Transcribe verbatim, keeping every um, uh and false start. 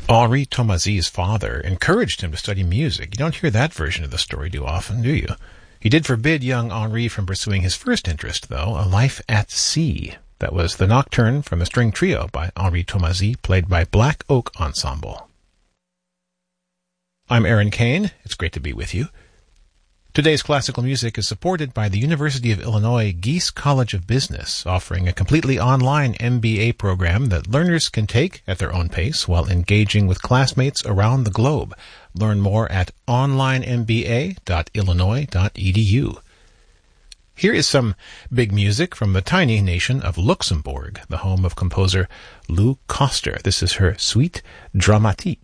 Henri Thomazy's father encouraged him to study music. You don't hear that version of the story too often, do you? He did forbid young Henri from pursuing his first interest, though, a life at sea. That was the Nocturne from a String Trio by Henri Thomazy, played by Black Oak Ensemble. I'm Aaron Kane. It's great to be with you. Today's classical music is supported by the University of Illinois Gies College of Business, offering a completely online M B A program that learners can take at their own pace while engaging with classmates around the globe. Learn more at online m b a dot illinois dot e d u. Here is some big music from the tiny nation of Luxembourg, the home of composer Lou Koster. This is her Suite Dramatique.